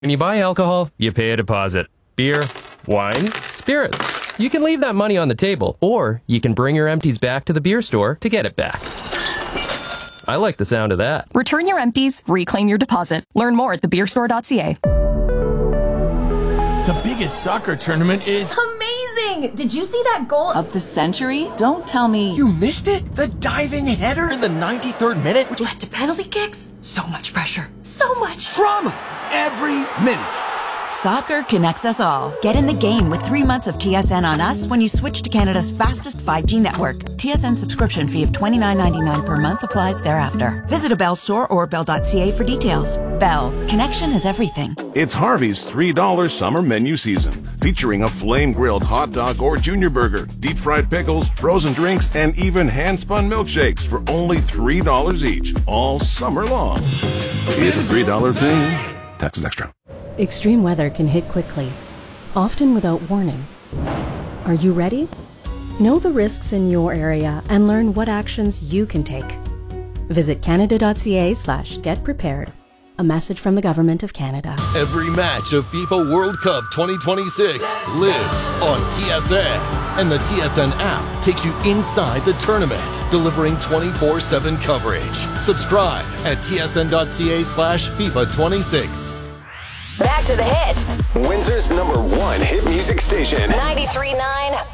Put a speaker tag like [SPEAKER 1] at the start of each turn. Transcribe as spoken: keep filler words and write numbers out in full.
[SPEAKER 1] When you buy alcohol, you pay a deposit. Beer, wine, spirits. You can leave that money on the table, or you can bring your empties back to the beer store to get it back. I like the sound of that.
[SPEAKER 2] Return your empties, reclaim your deposit. Learn more at the beer store dot c a.
[SPEAKER 3] The biggest soccer tournament is...
[SPEAKER 4] amazing! Did you see that goal
[SPEAKER 5] of the century? Don't tell me
[SPEAKER 6] you missed it. The diving header in the ninety-third minute,
[SPEAKER 4] which led to penalty kicks.
[SPEAKER 7] So much pressure.
[SPEAKER 4] So much
[SPEAKER 6] drama every minute.
[SPEAKER 5] Soccer connects us all. Get in the game with three months of T S N on us when you switch to Canada's fastest five G network. T S N subscription fee of twenty-nine ninety-nine per month applies thereafter. Visit a Bell store or bell dot c a for details. Bell. Connection is everything.
[SPEAKER 8] It's Harvey's three dollar summer menu season, featuring a flame-grilled hot dog or junior burger, deep-fried pickles, frozen drinks, and even hand-spun milkshakes for only three dollars each, all summer long. It's a three dollar thing. Taxes extra.
[SPEAKER 9] Extreme weather can hit quickly, often without warning. Are you ready? Know the risks in your area and learn what actions you can take. Visit canada dot c a slash get prepared. A message from the Government of Canada.
[SPEAKER 10] Every match of FIFA World Cup twenty twenty-six lives on T S N. And the T S N app takes you inside the tournament, delivering twenty-four seven coverage. Subscribe at t s n dot c a slash FIFA twenty-six.
[SPEAKER 11] Back to the hits.
[SPEAKER 12] Windsor's number one hit music station.
[SPEAKER 11] ninety-three point nine